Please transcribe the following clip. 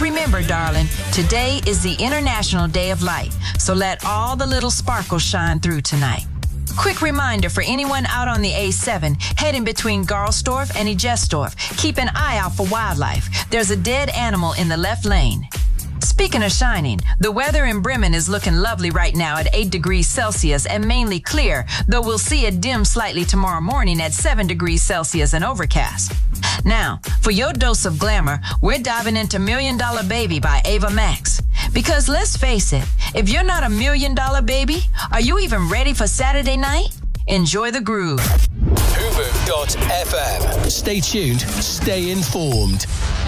remember, darling, today is the International Day of Light, so let all the little sparkles shine through tonight. Quick reminder for anyone out on the A7 heading between Garlsdorf and Egestorf, keep an eye out for wildlife. There's a dead animal in the left lane. Speaking of shining, the weather in Bremen is looking lovely right now at 8 degrees Celsius and mainly clear, though we'll see it dim slightly tomorrow morning at 7 degrees Celsius and overcast. Now, for your dose of glamour, we're diving into $1 Million Baby by Ava Max. Because let's face it, if you're not $1 Million Baby, are you even ready for Saturday night? Enjoy the groove. Hoover.fm. Stay tuned, stay informed.